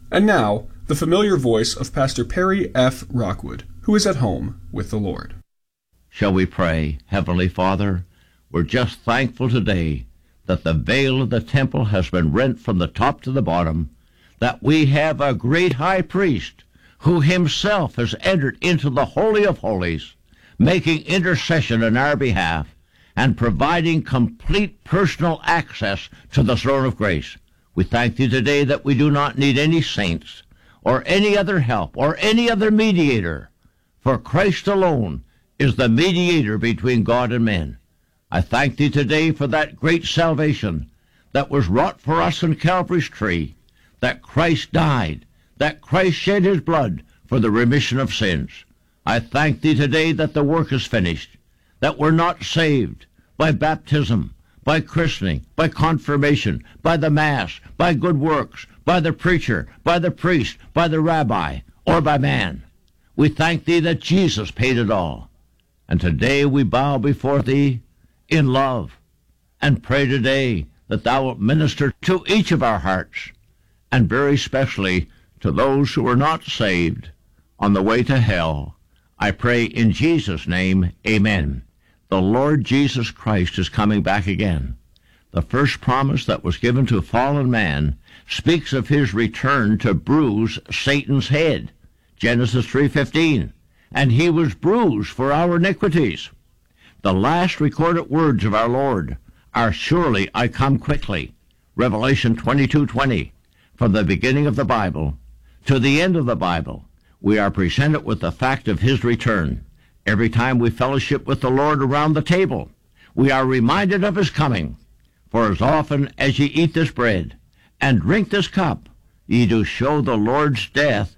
And now, the familiar voice of Pastor Perry F. Rockwood, who is at home with the Lord. Shall we pray? Heavenly Father, we're just thankful today that the veil of the temple has been rent from the top to the bottom, that we have a great high priest who himself has entered into the Holy of Holies, making intercession on our behalf and providing complete personal access to the throne of grace. We thank Thee today that we do not need any saints or any other help or any other mediator, for Christ alone is the mediator between God and men. I thank Thee today for that great salvation that was wrought for us on Calvary's tree, that Christ died, that Christ shed His blood for the remission of sins. I thank Thee today that the work is finished, that we're not saved by baptism, by christening, by confirmation, by the Mass, by good works, by the preacher, by the priest, by the rabbi, or by man. We thank Thee that Jesus paid it all. And today we bow before Thee in love and pray today that Thou wilt minister to each of our hearts, and very specially to those who are not saved on the way to hell. I pray in Jesus' name, amen. The Lord Jesus Christ is coming back again. The first promise that was given to fallen man speaks of His return to bruise Satan's head. Genesis 3:15. And He was bruised for our iniquities. The last recorded words of our Lord are, surely I come quickly. Revelation 22:20. From the beginning of the Bible to the end of the Bible, we are presented with the fact of His return. Every time we fellowship with the Lord around the table, we are reminded of His coming. For as often as ye eat this bread and drink this cup, ye do show the Lord's death